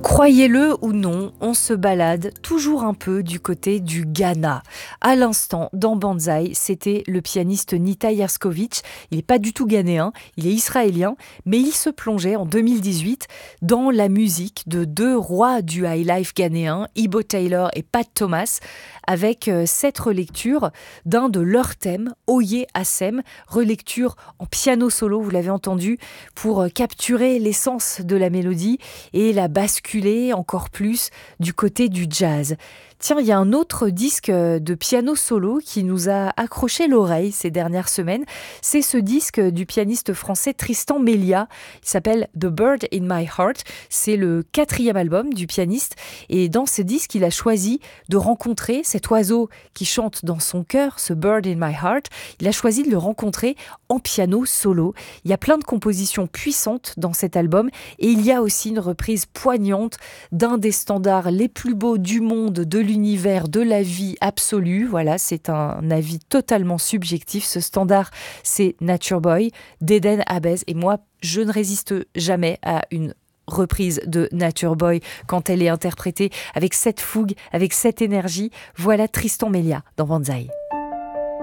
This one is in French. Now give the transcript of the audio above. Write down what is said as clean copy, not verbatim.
Croyez-le ou non, on se balade toujours un peu du côté du Ghana. À l'instant, dans Banzai, c'était le pianiste Nita Yerskovic. Il n'est pas du tout ghanéen, il est israélien, mais il se plongeait en 2018 dans la musique de deux rois du highlife ghanéen, Ibo Taylor et Pat Thomas, avec cette relecture d'un de leurs thèmes, Oye Asem, relecture en piano solo, vous l'avez entendu, pour capturer l'essence de la mélodie et la basculer encore plus du côté du jazz. Tiens, il y a un autre disque de piano solo qui nous a accroché l'oreille ces dernières semaines. C'est ce disque du pianiste français Tristan Melia. Il s'appelle The Bird in My Heart. C'est le 4e album du pianiste. Et dans ce disque, il a choisi de rencontrer cet oiseau qui chante dans son cœur, ce Bird in My Heart. Il a choisi de le rencontrer en piano solo. Il y a plein de compositions puissantes dans cet album. Et il y a aussi une reprise poignante d'un des standards les plus beaux du monde, de l'univers, de la vie absolue. Voilà, c'est un avis totalement subjectif. Ce standard, c'est Nature Boy d'Eden Habez. Et moi, je ne résiste jamais à une reprise de Nature Boy quand elle est interprétée avec cette fougue, avec cette énergie. Voilà Tristan Melia dans Banzai.